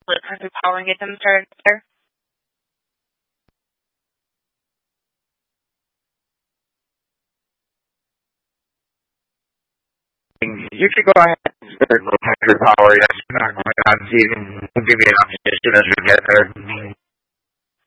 split country power and get them started there? You should go ahead and start low country power. Yes, not going on. See, we'll give you an option as soon as we get there.